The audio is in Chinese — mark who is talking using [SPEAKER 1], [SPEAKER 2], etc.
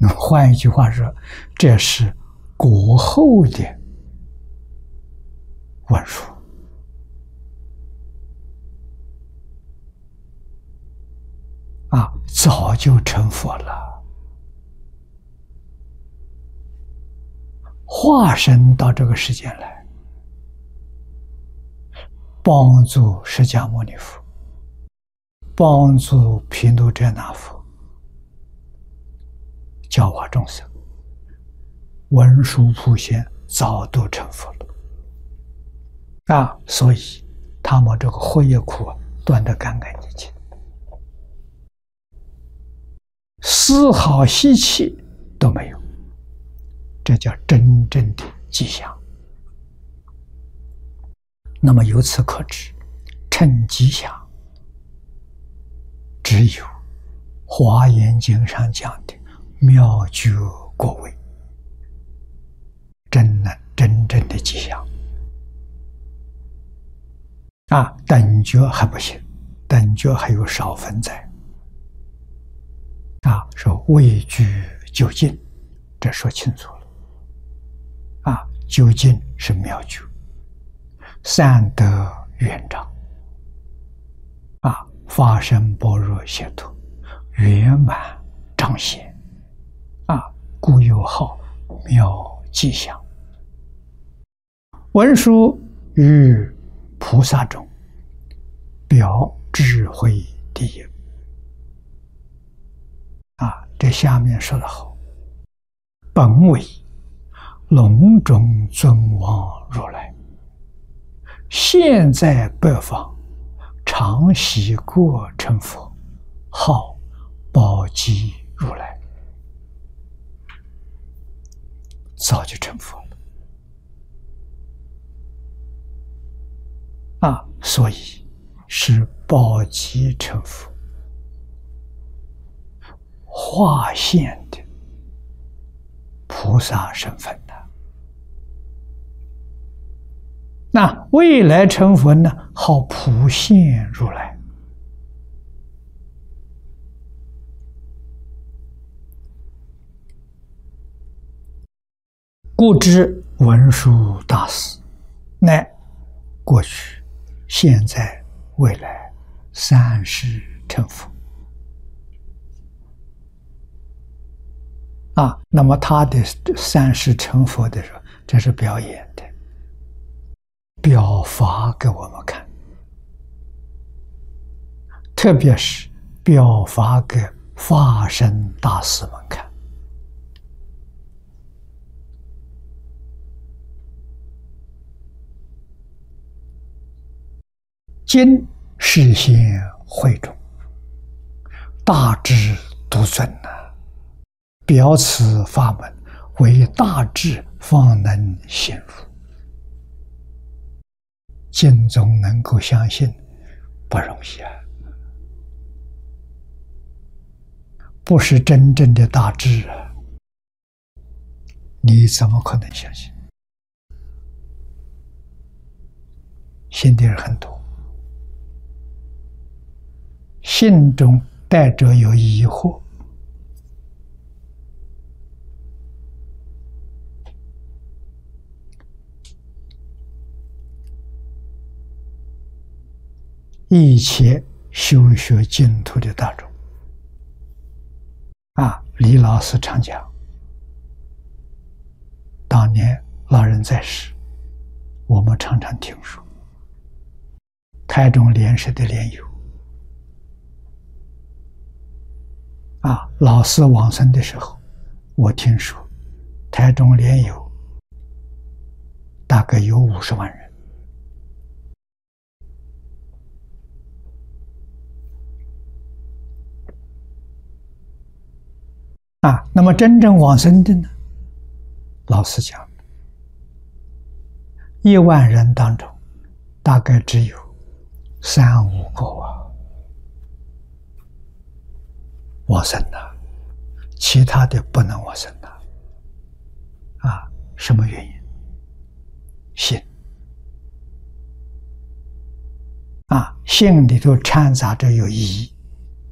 [SPEAKER 1] 那么换一句话说，这是国后的文殊早就成佛了，化身到这个世间来，帮助释迦牟尼佛，帮助毗卢遮那佛，教化众生。文殊普贤早都成佛了所以他们这个活业苦断得干干净净，丝毫习气都没有，这叫真正的吉祥。那么由此可知，称吉祥只有华严经上讲的妙觉果位，真正的吉祥等觉还不行，等觉还有少分在说位居究竟，这说清楚了究竟是妙觉，三德圆彰法身般若解脱圆满彰显故有号妙吉祥。文殊于菩萨中表智慧第一这下面说得好，本为隆中尊王如来，现在北方常习过成佛，号宝积如来，早就成佛了所以是宝积成佛，化现的菩萨身份那未来成佛呢，号普现如来。故知文殊大士乃过去、现在、未来三世成佛那么他的三世成佛的时候，这是表演的，表法给我们看，特别是表法给法身大士们看。今示现会中，大智独尊表此法门，为大智方能显入。经中能够相信不容易不是真正的大智你怎么可能相信？信的人很多，信中带着有疑惑，一切修学净土的大众李老师常讲，当年老人在世，我们常常听说台中莲社的莲友老师往生的时候，我听说台中莲友大概有50万人那么真正往生的呢？老实讲，1万人当中大概只有3、5个往生了，其他的不能往生了什么原因？信信里头掺杂着有疑，